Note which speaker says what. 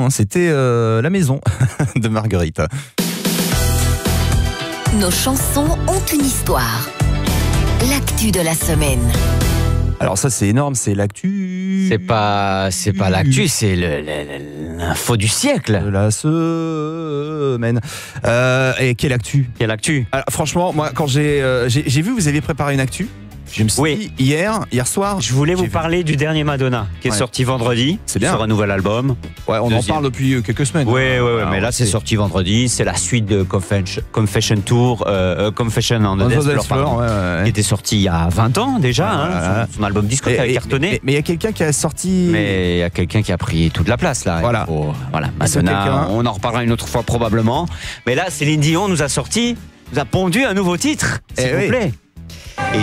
Speaker 1: hein, c'était La Maison de Marguerite.
Speaker 2: Nos chansons ont une histoire. L'actu de la semaine.
Speaker 1: Alors ça c'est énorme, c'est l'actu.
Speaker 3: C'est pas l'actu, c'est l'info du siècle.
Speaker 1: De la semaine. Et quelle actu?
Speaker 3: Quelle actu?
Speaker 1: Alors, franchement, moi quand j'ai vu que vous aviez préparé une actu, je me suis dit hier soir.
Speaker 3: Je voulais vous parler du dernier Madonna qui est sorti vendredi.
Speaker 1: C'est bien.
Speaker 3: Sur un nouvel album.
Speaker 1: Ouais, on en parle depuis quelques semaines.
Speaker 3: Oui, mais là c'est sorti vendredi. C'est la suite de Confession Tour, Confession on the Dance Floor, qui était sorti il y a 20 ans déjà. Son album disco qui a cartonné.
Speaker 1: Mais il y a quelqu'un qui a sorti.
Speaker 3: Mais il y a quelqu'un qui a pris toute la place là.
Speaker 1: Voilà.
Speaker 3: Madonna, on en reparlera une autre fois probablement. Mais là, Céline Dion nous a pondu un nouveau titre, s'il vous plaît.